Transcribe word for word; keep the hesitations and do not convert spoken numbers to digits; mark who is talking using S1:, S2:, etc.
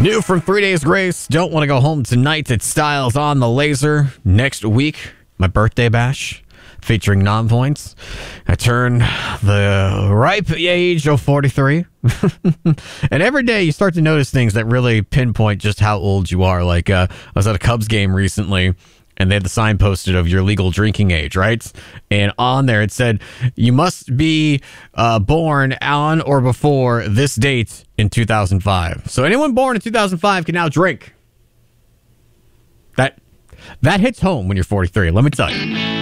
S1: New from Three Days Grace. Don't want to go home tonight. It's Styles on the Laser. Next week, my birthday bash featuring Non-Points. I turn the ripe age of forty-three. And every day you start to notice things that really pinpoint just how old you are. Like uh, I was at a Cubs game recently, and they had the sign posted of your legal drinking age, right? And on there it said, you must be uh, born on or before this date in two thousand five. So anyone born in two thousand five can now drink. That, that hits home when you're forty-three, let me tell you.